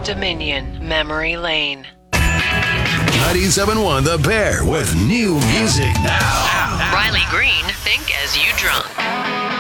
Dominion, Memory Lane. 97.1 The Bear with new music now. Riley Green, Think As You Drunk.